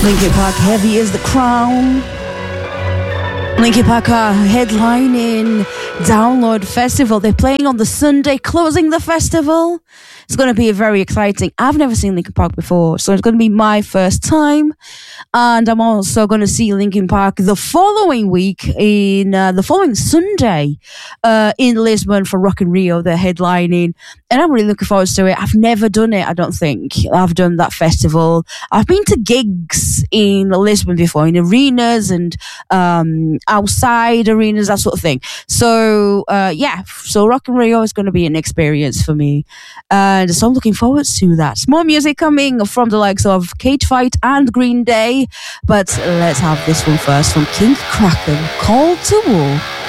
Linkin Park, Heavy is the Crown. Linkin Park are headlining Download Festival. They're playing on the Sunday, closing the festival. It's going to be very exciting. I've never seen Linkin Park before, so it's going to be my first time. And I'm also going to see Linkin Park the following week, in the following Sunday, in Lisbon for Rock in Rio. They're headlining, and I'm really looking forward to it. I've never done it, I don't think. I've done that festival. I've been to gigs in Lisbon before, in arenas and outside arenas, that sort of thing. So so Rock in Rio is going to be an experience for me, and so I'm looking forward to that. More music coming from the likes of Cage Fight and Green Day, but let's have this one first from King Kraken, Call to War.